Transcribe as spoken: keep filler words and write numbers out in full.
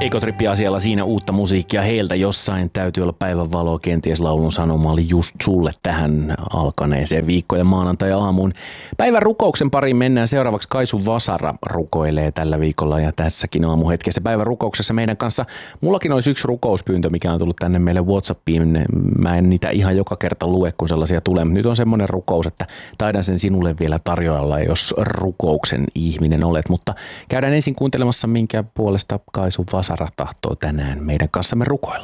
Ekotrippi-asialla siinä uutta musiikkia heiltä. Jossain täytyy olla päivän valoa, kenties laulun sanoma oli just sulle tähän alkaneeseen viikkojen maanantai-aamuun. Päivän rukouksen pariin mennään seuraavaksi. Kaisu Vasara rukoilee tällä viikolla ja tässäkin aamuhetkessä päivän rukouksessa meidän kanssa. Mullakin olisi yksi rukouspyyntö, mikä on tullut tänne meille WhatsAppiin. Mä en niitä ihan joka kerta lue, kun sellaisia tulee. Nyt on semmoinen rukous, että taidan sen sinulle vielä tarjoilla, jos rukouksen ihminen olet. Mutta käydään ensin kuuntelemassa, minkä puolesta Kaisu Vasara tahtoo tänään meidän kanssamme rukoilla.